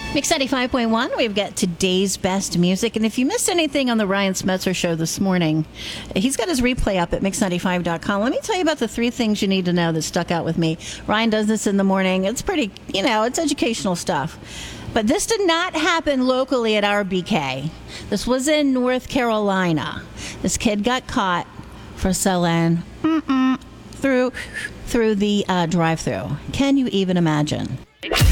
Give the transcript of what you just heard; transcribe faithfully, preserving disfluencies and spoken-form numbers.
Mix ninety-five point one, we've got today's best music. And if you missed anything on the Ryan Smetzer show this morning, he's got his replay up at mix ninety-five dot com. Let me tell you about the three things you need to know that stuck out with me. Ryan does this in the morning. It's pretty, you know, it's educational stuff. But this did not happen locally at R B K. This was in North Carolina. This kid got caught for selling mm-mm, through, through the uh, drive-thru. Can you even imagine?